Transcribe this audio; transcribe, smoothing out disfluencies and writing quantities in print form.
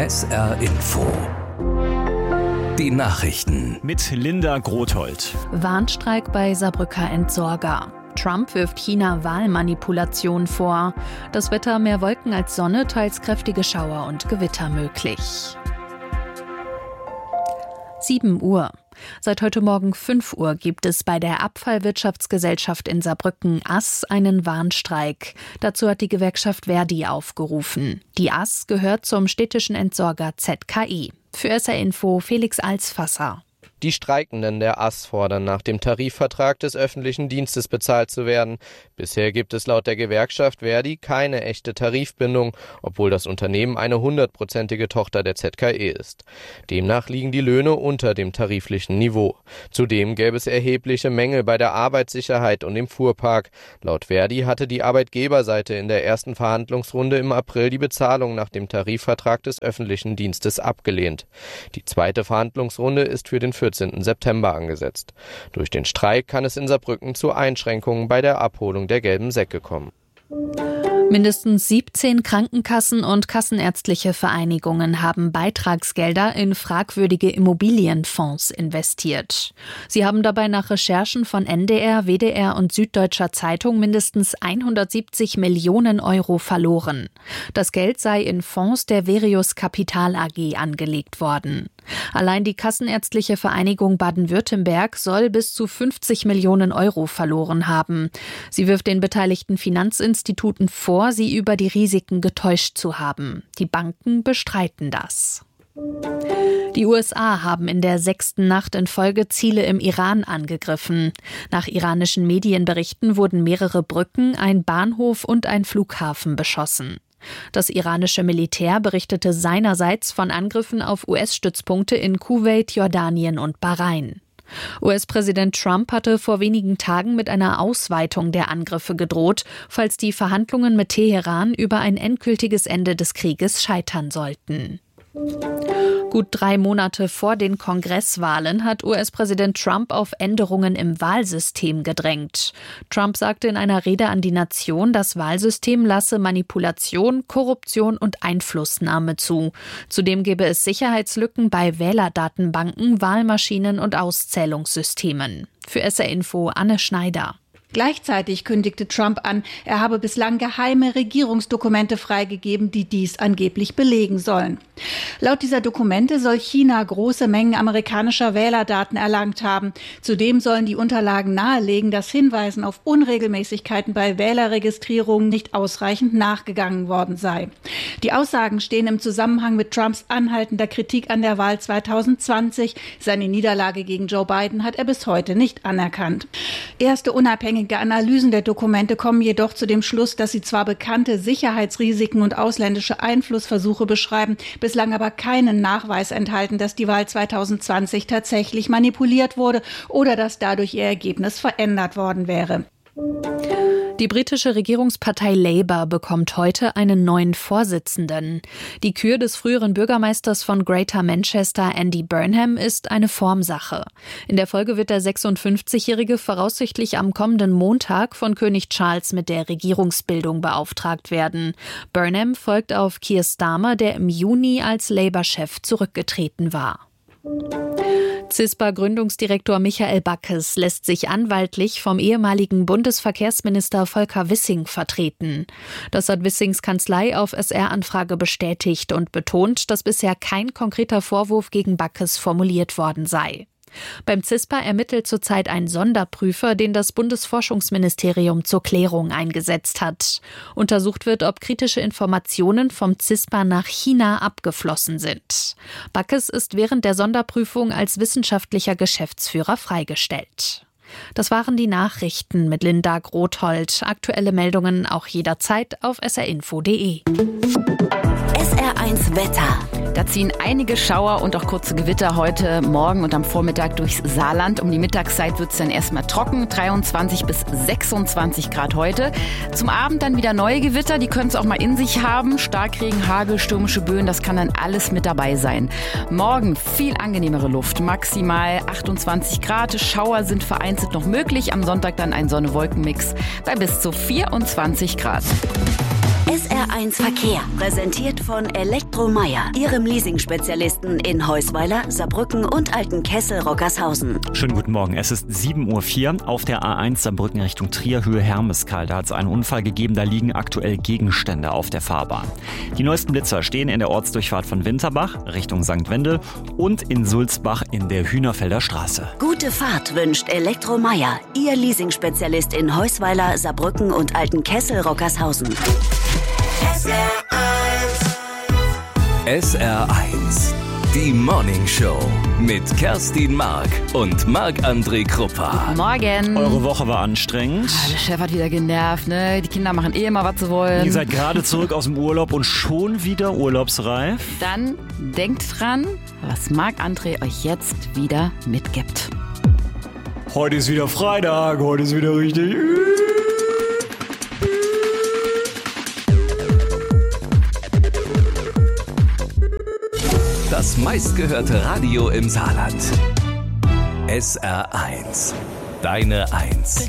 SR Info. Die Nachrichten. Mit Linda Grothold. Warnstreik bei Saarbrücker Entsorger. Trump wirft China Wahlmanipulation vor. Das Wetter: mehr Wolken als Sonne, teils kräftige Schauer und Gewitter möglich. 7 Uhr. Seit heute Morgen 5 Uhr gibt es bei der Abfallwirtschaftsgesellschaft in Saarbrücken ASS einen Warnstreik. Dazu hat die Gewerkschaft ver.di aufgerufen. Die ASS gehört zum städtischen Entsorger ZKI. Für SR Info Felix Alsfasser. Die Streikenden der ASS fordern, nach dem Tarifvertrag des öffentlichen Dienstes bezahlt zu werden. Bisher gibt es laut der Gewerkschaft ver.di keine echte Tarifbindung, obwohl das Unternehmen eine 100%ige Tochter der ZKE ist. Demnach liegen die Löhne unter dem tariflichen Niveau. Zudem gäbe es erhebliche Mängel bei der Arbeitssicherheit und im Fuhrpark. Laut ver.di hatte die Arbeitgeberseite in der ersten Verhandlungsrunde im April die Bezahlung nach dem Tarifvertrag des öffentlichen Dienstes abgelehnt. Die zweite Verhandlungsrunde ist für den 14. September angesetzt. Durch den Streik kann es in Saarbrücken zu Einschränkungen bei der Abholung der gelben Säcke kommen. Mindestens 17 Krankenkassen und kassenärztliche Vereinigungen haben Beitragsgelder in fragwürdige Immobilienfonds investiert. Sie haben dabei nach Recherchen von NDR, WDR und Süddeutscher Zeitung mindestens 170 Millionen Euro verloren. Das Geld sei in Fonds der Verius Kapital AG angelegt worden. Allein die Kassenärztliche Vereinigung Baden-Württemberg soll bis zu 50 Millionen Euro verloren haben. Sie wirft den beteiligten Finanzinstituten vor, sie über die Risiken getäuscht zu haben. Die Banken bestreiten das. Die USA haben in der 6. Nacht in Folge Ziele im Iran angegriffen. Nach iranischen Medienberichten wurden mehrere Brücken, ein Bahnhof und ein Flughafen beschossen. Das iranische Militär berichtete seinerseits von Angriffen auf US-Stützpunkte in Kuwait, Jordanien und Bahrain. US-Präsident Trump hatte vor wenigen Tagen mit einer Ausweitung der Angriffe gedroht, falls die Verhandlungen mit Teheran über ein endgültiges Ende des Krieges scheitern sollten. Gut 3 Monate vor den Kongresswahlen hat US-Präsident Trump auf Änderungen im Wahlsystem gedrängt. Trump sagte in einer Rede an die Nation, das Wahlsystem lasse Manipulation, Korruption und Einflussnahme zu. Zudem gebe es Sicherheitslücken bei Wählerdatenbanken, Wahlmaschinen und Auszählungssystemen. Für SR Info Anne Schneider. Gleichzeitig kündigte Trump an, er habe bislang geheime Regierungsdokumente freigegeben, die dies angeblich belegen sollen. Laut dieser Dokumente soll China große Mengen amerikanischer Wählerdaten erlangt haben. Zudem sollen die Unterlagen nahelegen, dass Hinweisen auf Unregelmäßigkeiten bei Wählerregistrierungen nicht ausreichend nachgegangen worden sei. Die Aussagen stehen im Zusammenhang mit Trumps anhaltender Kritik an der Wahl 2020. Seine Niederlage gegen Joe Biden hat er bis heute nicht anerkannt. Erste unabhängige Analysen der Dokumente kommen jedoch zu dem Schluss, dass sie zwar bekannte Sicherheitsrisiken und ausländische Einflussversuche beschreiben, bislang aber keinen Nachweis enthalten, dass die Wahl 2020 tatsächlich manipuliert wurde oder dass dadurch ihr Ergebnis verändert worden wäre. Die britische Regierungspartei Labour bekommt heute einen neuen Vorsitzenden. Die Kür des früheren Bürgermeisters von Greater Manchester, Andy Burnham, ist eine Formsache. In der Folge wird der 56-Jährige voraussichtlich am kommenden Montag von König Charles mit der Regierungsbildung beauftragt werden. Burnham folgt auf Keir Starmer, der im Juni als Labour-Chef zurückgetreten war. CISPA-Gründungsdirektor Michael Backes lässt sich anwaltlich vom ehemaligen Bundesverkehrsminister Volker Wissing vertreten. Das hat Wissings Kanzlei auf SR-Anfrage bestätigt und betont, dass bisher kein konkreter Vorwurf gegen Backes formuliert worden sei. Beim CISPA ermittelt zurzeit ein Sonderprüfer, den das Bundesforschungsministerium zur Klärung eingesetzt hat. Untersucht wird, ob kritische Informationen vom CISPA nach China abgeflossen sind. Backes ist während der Sonderprüfung als wissenschaftlicher Geschäftsführer freigestellt. Das waren die Nachrichten mit Linda Grothold. Aktuelle Meldungen auch jederzeit auf srinfo.de. SR1 Wetter. Da ziehen einige Schauer und auch kurze Gewitter heute Morgen und am Vormittag durchs Saarland. Um die Mittagszeit wird es dann erstmal trocken, 23 bis 26 Grad heute. Zum Abend dann wieder neue Gewitter, die können es auch mal in sich haben. Starkregen, Hagel, stürmische Böen, das kann dann alles mit dabei sein. Morgen viel angenehmere Luft, maximal 28 Grad. Schauer sind vereinzelt noch möglich. Am Sonntag dann ein Sonne-Wolken-Mix bei bis zu 24 Grad. SR1 Verkehr, präsentiert von Elektromeyer, Ihrem Leasing-Spezialisten in Heusweiler, Saarbrücken und Altenkessel-Rockershausen. Schönen guten Morgen, es ist 7.04 Uhr auf der A1 Saarbrücken Richtung Trier, Höhe Hermeskeil. Da hat es einen Unfall gegeben, da liegen aktuell Gegenstände auf der Fahrbahn. Die neuesten Blitzer stehen in der Ortsdurchfahrt von Winterbach Richtung St. Wendel und in Sulzbach in der Hühnerfelder Straße. Gute Fahrt wünscht Elektromeyer, Ihr Leasing-Spezialist in Heusweiler, Saarbrücken und Altenkessel-Rockershausen. SR1, die Morning Show mit Kerstin Mark und Marc-André Kruppa. Morgen. Eure Woche war anstrengend. Der Chef hat wieder genervt, ne? Die Kinder machen immer, was sie wollen. Ihr seid gerade zurück aus dem Urlaub und schon wieder urlaubsreif. Dann denkt dran, was Marc-André euch jetzt wieder mitgibt. Heute ist wieder Freitag, heute ist wieder richtig. Das meistgehörte Radio im Saarland. SR1, deine Eins.